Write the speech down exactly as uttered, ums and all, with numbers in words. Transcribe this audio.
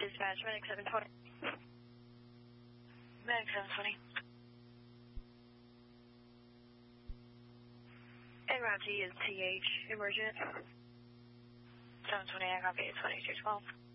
dispatch, Medic seven twenty. Medic seven twenty. En route to E is T H, emergent. seven twenty, I copy, twenty-two twelve.